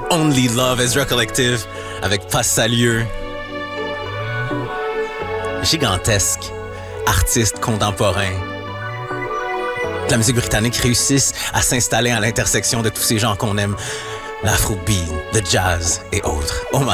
Only Love, Ezra Collective, avec Pas Salieu. Gigantesque, artiste contemporain. La musique britannique réussisse à s'installer à l'intersection de tous ces gens qu'on aime. L'afrobeat, le jazz et autres. Oh my